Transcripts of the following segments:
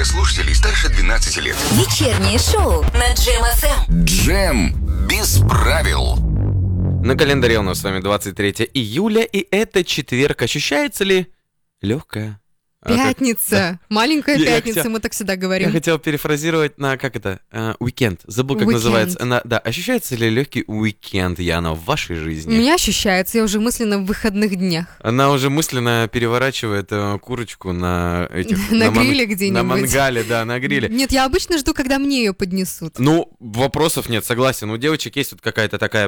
для слушателей старше 12 лет. Вечернее шоу на Джем ФМ. Джем без правил. На календаре у нас с вами 23 июля, и это четверг. Ощущается ли легкая? Пятница. Маленькая Я пятница, хотел- мы так всегда Я говорим. хотел перефразировать на, уикенд. Забыл, как Уикенд. называется. Да, ощущается ли легкий уикенд, Яна, в вашей У жизни? меня ощущается, я уже мысленно в выходных днях. Она уже мысленно переворачивает курочку на этих... На ман- гриле где-нибудь. На мангале, да, на гриле. Нет, я обычно жду, когда мне ее поднесут. Ну, вопросов нет, согласен. У девочек есть вот какая-то такая,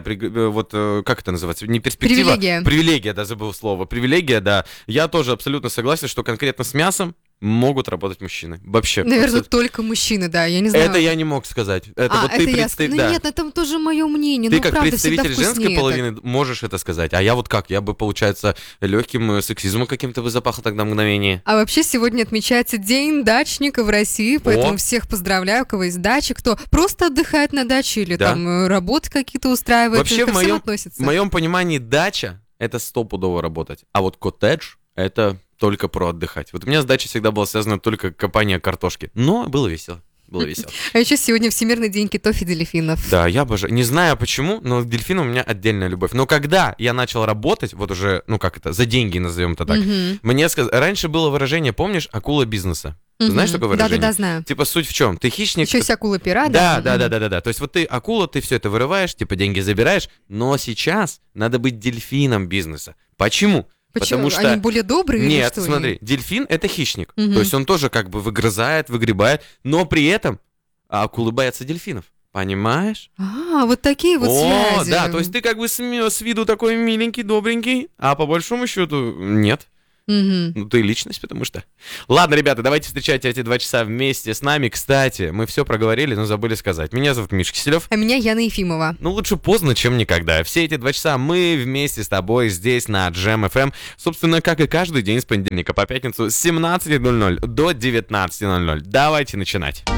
как это называется? Не перспектива. Привилегия. Привилегия, да, забыл слово. Привилегия, да. Я тоже абсолютно согласен, что конкретно с мясом могут работать мужчины. Вообще. Наверное, абсолютно. только мужчины, да, я не знаю. Это я не мог сказать. Это вот это ты я... представитель. Ну нет, это тоже мое мнение. Ты Ну, как правда, всегда представитель женской вкуснее половины можешь это сказать. А я вот как? Я бы, получается, легким сексизмом каким-то бы запахло тогда мгновение. А вообще сегодня отмечается День дачника в России, поэтому всех поздравляю, у кого есть дача, кто просто отдыхает на даче или Да. там работы какие-то устраивает. Вообще, это в всем моем, относится. в моем понимании, дача — это стопудово работать. А вот коттедж — это только про отдыхать. Вот у меня с дачей всегда было связано только копание картошки. Но было весело. Было весело. А еще сегодня Всемирный день китов и дельфинов. Да, я обожаю. Не знаю почему, но к дельфину у меня отдельная любовь. Но когда я начал работать, вот уже, за деньги, назовем это так, Мгм. мне сказали... Раньше было выражение, помнишь, акула бизнеса? Ты знаешь Мгм. такое выражение? Да-да-да, знаю. Типа суть в чем? Ты хищник... Еще есть акула-пера, Да, да? да. То есть вот ты акула, ты все это вырываешь, типа деньги забираешь, но сейчас надо быть дельфином бизнеса. Почему? Почему? Потому что... Они более добрые или Нет, что? смотри, дельфин — это хищник. Мгм. То есть он тоже как бы выгрызает, выгребает, но при этом акулы боятся дельфинов. Понимаешь? А, вот такие вот О, связи. да, то есть ты как бы с виду такой миленький, добренький, а по большому счету нет. Мгм. Ну, ты личность, потому что... Ладно, ребята, давайте встречать эти 2 часа вместе с нами. Кстати, мы все проговорили, но забыли сказать. Меня зовут Миша Киселев. А меня Яна Ефимова. Ну, лучше поздно, чем никогда. Все эти 2 часа мы вместе с тобой здесь, на Джем ФМ. Собственно, как и каждый день с понедельника по пятницу с 17:00 до 19:00. Давайте начинать.